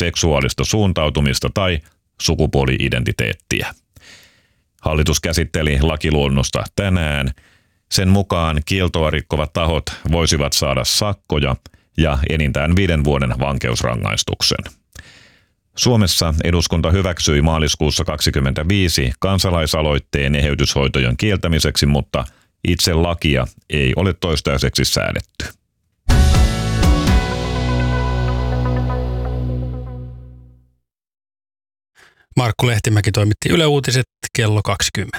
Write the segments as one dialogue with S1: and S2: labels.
S1: seksuaalista suuntautumista tai sukupuoli-identiteettiä. Hallitus käsitteli lakiluonnosta tänään. Sen mukaan kieltoa rikkovat tahot voisivat saada sakkoja ja enintään 5 vuoden vankeusrangaistuksen. Suomessa eduskunta hyväksyi maaliskuussa 2025 kansalaisaloitteen eheytyshoitojen kieltämiseksi, mutta itse lakia ei ole toistaiseksi säädetty.
S2: Markku Lehtimäki toimitti Yle Uutiset kello 20.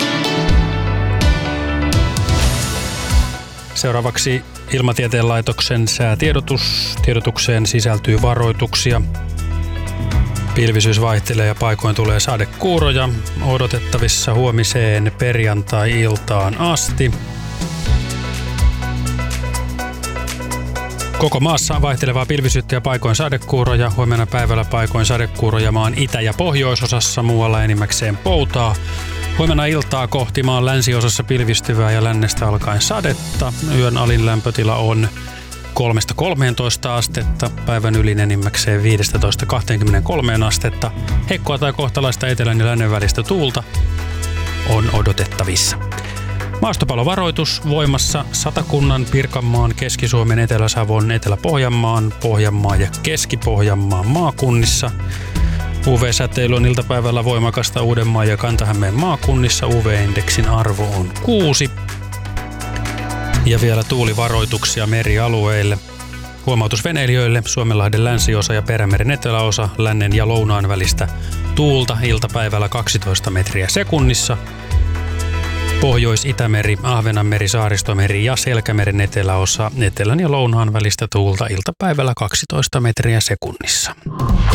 S2: Seuraavaksi Ilmatieteen laitoksen säätiedotus. Tiedotukseen sisältyy varoituksia. Pilvisyys vaihtelee ja paikoin tulee sadekuuroja. Odotettavissa huomiseen perjantai-iltaan asti. Koko maassa vaihtelevaa pilvisyyttä ja paikoin sadekuuroja. Huomenna päivällä paikoin sadekuuroja maan itä- ja pohjoisosassa, muualla enimmäkseen poutaa. Huomenna iltaa kohti maan länsiosassa pilvistyvää ja lännestä alkaen sadetta. Yön alin lämpötila on 3-13 astetta, päivän ylin enimmäkseen 15-23 astetta. Heikkoa tai kohtalaista etelän ja lännen välistä tuulta on odotettavissa. Maastopalovaroitus voimassa Satakunnan, Pirkanmaan, Keski-Suomen, Etelä-Savon, Etelä-Pohjanmaan, Pohjanmaan ja Keski-Pohjanmaan maakunnissa. UV-säteily on iltapäivällä voimakasta Uudenmaan ja Kanta-Hämeen maakunnissa. UV-indeksin arvo on 6. Ja vielä tuulivaroituksia merialueille. Huomautus veneilijöille: Suomenlahden länsiosa ja Perämeren eteläosa, lännen ja lounaan välistä tuulta iltapäivällä 12 metriä sekunnissa. Pohjois-Itämeri, Ahvenanmeri, Saaristomeri ja Selkämeren eteläosa, etelän ja lounaan välistä tuulta iltapäivällä 12 metriä sekunnissa.